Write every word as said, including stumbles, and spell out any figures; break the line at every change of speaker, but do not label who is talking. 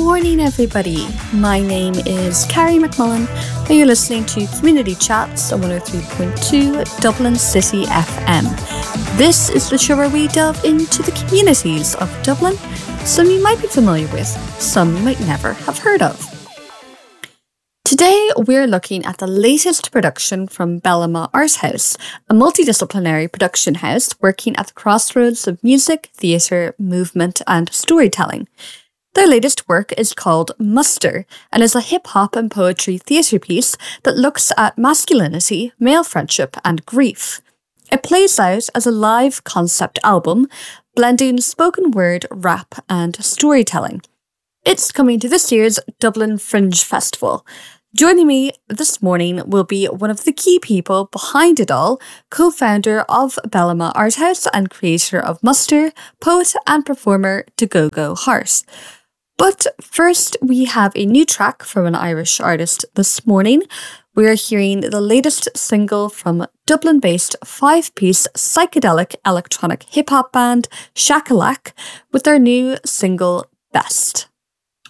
morning, everybody. My name is Carrie McMullen, and you're listening to Community Chats on one oh three point two Dublin City F M. This is the show where we delve into the communities of Dublin. Some you might be familiar with, some you might never have heard of. Today, we're looking at the latest production from Bellama Art House, a multidisciplinary production house working at the crossroads of music, theatre, movement, and storytelling. Their latest work is called Muster and is a hip-hop and poetry theatre piece that looks at masculinity, male friendship, and grief. It plays out as a live concept album, blending spoken word, rap, and storytelling. It's coming to this year's Dublin Fringe Festival. Joining me this morning will be one of the key people behind it all, co-founder of Bellama Art House and creator of Muster, poet and performer Dagogo Hart. But first, we have a new track from an Irish artist this morning. We are hearing the latest single from Dublin-based five-piece psychedelic electronic hip-hop band Shakalak with their new single, Best.